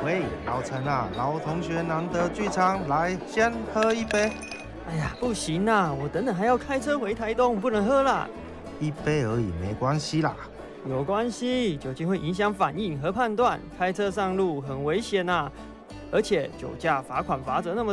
喂，老陈啊，老同学难得聚餐，来先喝一杯。 哎呀，不行啦，我等等还要开车回台东，不能喝啦。 一杯而已，没关系啦。 有关系，酒精会影响反应和判断，开车上路很危险呐。而且酒驾罚款罚则那么